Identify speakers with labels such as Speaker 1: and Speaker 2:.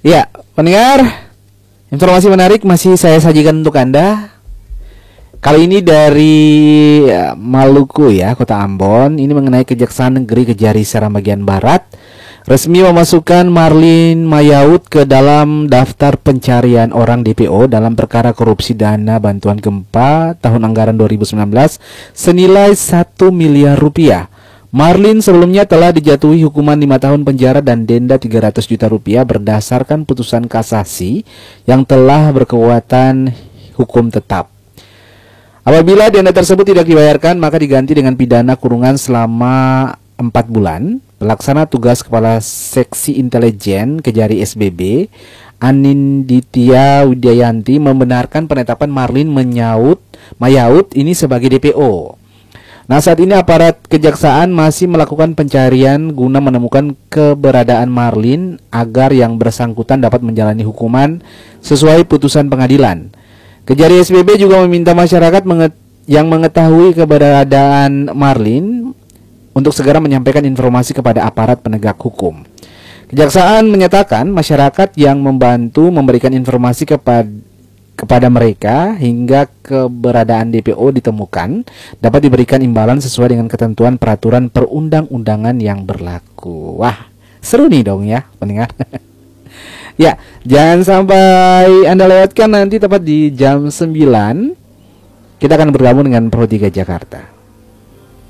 Speaker 1: Ya, pendengar, informasi menarik masih saya sajikan untuk Anda. Kali ini dari Maluku ya, Kota Ambon. Ini mengenai Kejaksaan Negeri Kejari Seram bagian Barat resmi memasukkan Marlin Mayaud ke dalam daftar pencarian orang DPO dalam perkara korupsi dana bantuan gempa tahun anggaran 2019 senilai 1 miliar rupiah. Marlin sebelumnya telah dijatuhi hukuman 5 tahun penjara dan denda 300 juta rupiah berdasarkan putusan kasasi yang telah berkekuatan hukum tetap. Apabila denda tersebut tidak dibayarkan, maka diganti dengan pidana kurungan selama 4 bulan. Pelaksana tugas Kepala Seksi Intelijen Kejari SBB, Aninditya Widiayanti, membenarkan penetapan Marlin Mayaud ini sebagai DPO. Nah, saat ini aparat kejaksaan masih melakukan pencarian guna menemukan keberadaan Marlin agar yang bersangkutan dapat menjalani hukuman sesuai putusan pengadilan. Kejari SBB juga meminta masyarakat yang mengetahui keberadaan Marlin untuk segera menyampaikan informasi kepada aparat penegak hukum. Kejaksaan menyatakan masyarakat yang membantu memberikan informasi kepada mereka hingga keberadaan DPO ditemukan dapat diberikan imbalan sesuai dengan ketentuan peraturan perundang-undangan yang berlaku. Wah, seru nih dong ya, pendengar. Ya, jangan sampai Anda lewatkan nanti tepat di jam 9 kita akan bergabung dengan Pro 3 Jakarta.